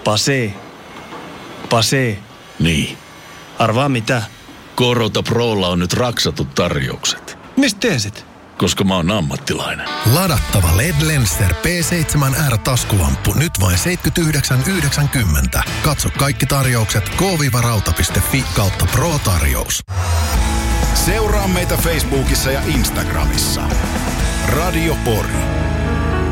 Pase. Niin. Arvaa mitä? Korota Prolla on nyt raksatut tarjoukset. Mistä tiesit? Koska mä oon ammattilainen. Ladattava LED-Lenser P7R-taskulamppu nyt vain 79,90. Katso kaikki tarjoukset k-rauta.fi/Pro-tarjous. Seuraa meitä Facebookissa ja Instagramissa. Radio Pori.